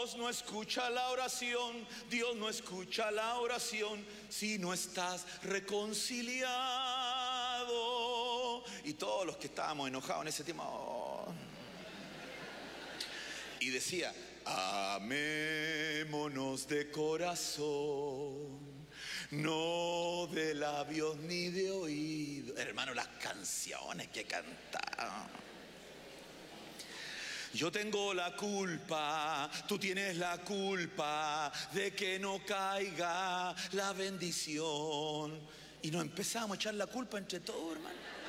Dios no escucha la oración, Dios no escucha la oración si no estás reconciliado. Y todos los que estábamos enojados en ese tema, y decía: amémonos de corazón, no de labios ni de oído. Hermano, las canciones que cantaban. Yo tengo la culpa, tú tienes la culpa de que no caiga la bendición. Y nos empezamos a echar la culpa entre todos, hermano.